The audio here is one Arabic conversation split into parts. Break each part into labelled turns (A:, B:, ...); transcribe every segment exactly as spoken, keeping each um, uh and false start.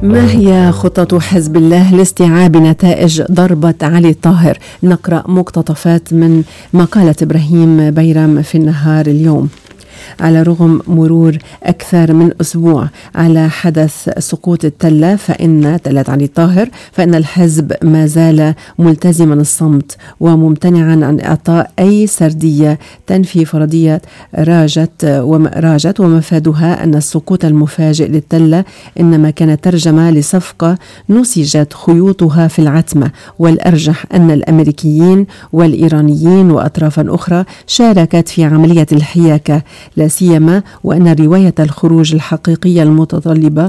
A: ما هي خطة حزب الله لاستيعاب نتائج ضربة علي الطاهر؟ نقرأ مقتطفات من مقالة إبراهيم بيرم في النهار اليوم. على رغم مرور أكثر من أسبوع على حدث سقوط التلة فإن تلة علي الطاهر فإن الحزب ما زال ملتزما الصمت وممتنعا عن إعطاء أي سردية تنفي فرضية راجت وراجت ومفادها أن السقوط المفاجئ للتلة إنما كان ترجمة لصفقة نسجت خيوطها في العتمة، والأرجح أن الأمريكيين والإيرانيين وأطرافا أخرى شاركت في عملية الحياكة، لا سيما وأن رواية الخروج الحقيقية المتطلبة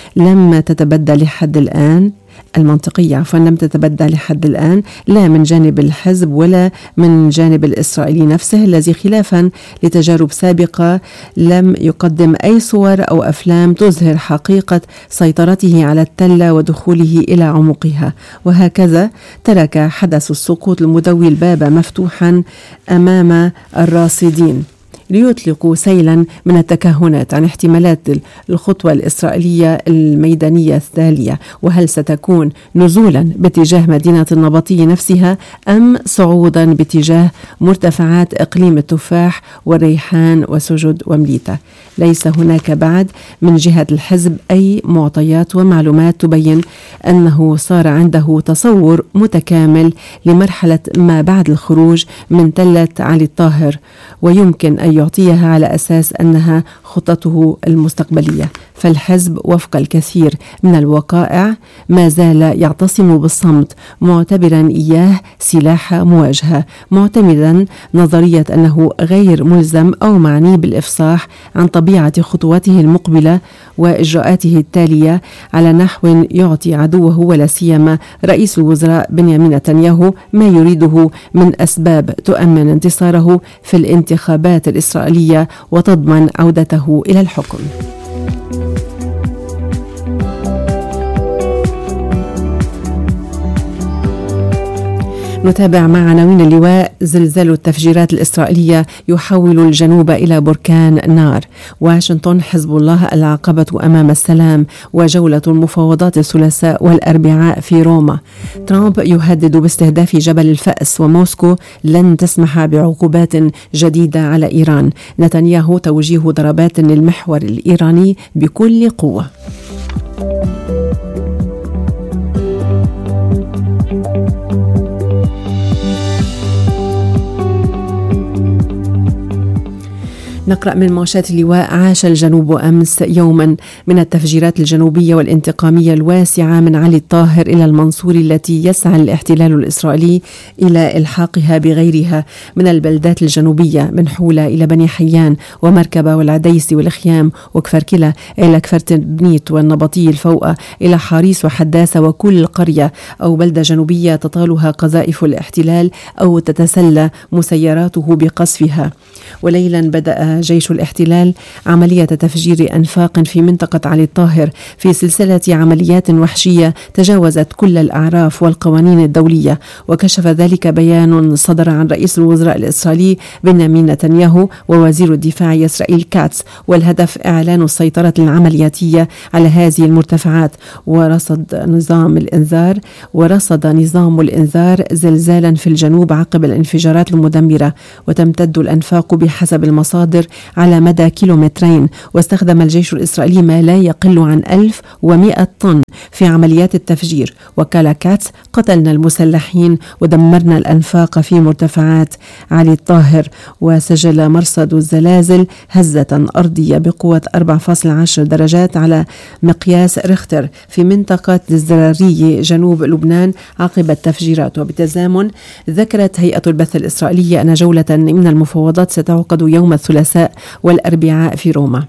A: لم تتبدى لحد الآن المنطقية عفوا لم تتبدى لحد الآن لا من جانب الحزب ولا من جانب الإسرائيلي نفسه، الذي خلافا لتجارب سابقة لم يقدم أي صور أو أفلام تظهر حقيقة سيطرته على التلة ودخوله إلى عمقها. وهكذا ترك حدث السقوط المدوي الباب مفتوحا أمام الراصدين ليطلقوا سيلا من التكهنات عن احتمالات الخطوة الإسرائيلية الميدانية التالية، وهل ستكون نزولا باتجاه مدينة النبطية نفسها أم صعودا باتجاه مرتفعات إقليم التفاح والريحان وسجد ومليتة. ليس هناك بعد من جهة الحزب أي معطيات ومعلومات تبين أنه صار عنده تصور متكامل لمرحلة ما بعد الخروج من تلة علي الطاهر، ويمكن أن يعطيها على أساس أنها خطته المستقبلية. فالحزب وفق الكثير من الوقائع ما زال يعتصم بالصمت، معتبرا إياه سلاح مواجهة، معتمدا نظرية أنه غير ملزم أو معني بالإفصاح عن طبيعة خطواته المقبلة وإجراءاته التالية على نحو يعطي عدوه ولا سيما رئيس الوزراء بنيامين نتنياهو ما يريده من أسباب تؤمن انتصاره في الانتخابات الإسرائيلية وتضمن عودته إلى الحكم. نتابع مع عناوين اللواء. زلزال التفجيرات الإسرائيلية يحول الجنوب إلى بركان نار. واشنطن حزب الله العقبة أمام السلام. وجولة المفاوضات الثلاثاء والأربعاء في روما. ترامب يهدد باستهداف جبل الفأس، وموسكو لن تسمح بعقوبات جديدة على إيران. نتنياهو توجيه ضربات للمحور الإيراني بكل قوة. نقرأ من مانشات اللواء. عاش الجنوب أمس يوما من التفجيرات الجنوبية والانتقامية الواسعة من علي الطاهر إلى المنصوري، التي يسعى الاحتلال الإسرائيلي إلى إلحاقها بغيرها من البلدات الجنوبية، من حولة إلى بني حيان ومركبة والعديسي والخيام وكفركلة إلى كفرتن بنيت والنبطي الفوقة إلى حاريس وحداثة وكل قرية أو بلدة جنوبية تطالها قذائف الاحتلال أو تتسلى مسيراته بقصفها. وليلا بدأ جيش الاحتلال عملية تفجير أنفاق في منطقة علي الطاهر في سلسلة عمليات وحشية تجاوزت كل الأعراف والقوانين الدولية. وكشف ذلك بيان صدر عن رئيس الوزراء الإسرائيلي بنيامين نتنياهو ووزير الدفاع إسرائيل كاتس، والهدف إعلان السيطرة العملياتية على هذه المرتفعات. ورصد نظام الإنذار ورصد نظام الإنذار زلزالا في الجنوب عقب الانفجارات المدمرة، وتمتد الأنفاق بحسب المصادر على مدى كيلومترين. واستخدم الجيش الإسرائيلي ما لا يقل عن ألف ومئة طن في عمليات التفجير. وقال كاتس: قتلنا المسلحين ودمرنا الأنفاق في مرتفعات علي الطاهر. وسجل مرصد الزلازل هزة أرضية بقوة أربعة فاصلة عشرة درجات على مقياس ريختر في منطقة الزرارية جنوب لبنان عقب التفجيرات. وبتزامن ذكرت هيئة البث الإسرائيلية أن جولة من المفاوضات ستعقد يوم الثلاثاء والأربعاء في روما.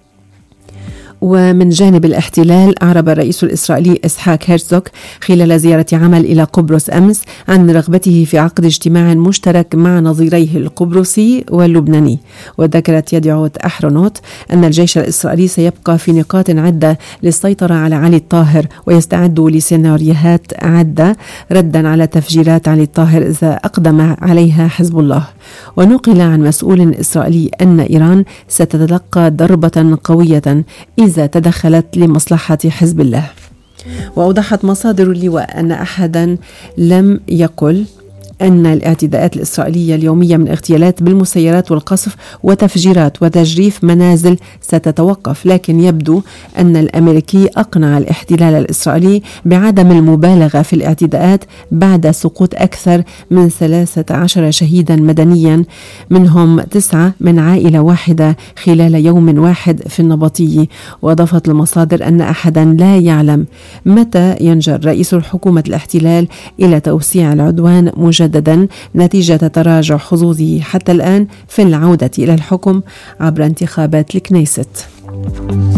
A: ومن جانب الاحتلال، أعرب الرئيس الإسرائيلي إسحاق هيرزوغ خلال زيارة عمل إلى قبرص أمس عن رغبته في عقد اجتماع مشترك مع نظيريه القبرصي واللبناني. وذكرت يدعوت أحرونوت أن الجيش الإسرائيلي سيبقى في نقاط عدة للسيطرة على علي الطاهر، ويستعد لسيناريوهات عدة ردا على تفجيرات علي الطاهر إذا أقدم عليها حزب الله. ونقل عن مسؤول إسرائيلي أن إيران ستتلقى ضربة قوية إذا تدخلت لمصلحة حزب الله. وأوضحت مصادر اللواء أن أحدا لم يقل أن الاعتداءات الإسرائيلية اليومية من اغتيالات بالمسيرات والقصف وتفجيرات وتجريف منازل ستتوقف، لكن يبدو أن الأمريكي أقنع الاحتلال الإسرائيلي بعدم المبالغة في الاعتداءات بعد سقوط أكثر من ثلاثة عشر شهيدا مدنيا، منهم تسعة من عائلة واحدة خلال يوم واحد في النبطي. وأضافت المصادر أن أحدا لا يعلم متى ينجر رئيس الحكومة الاحتلال إلى توسيع العدوان مجددا نتيجة تراجع حظوظه حتى الآن في العودة إلى الحكم عبر انتخابات الكنيست.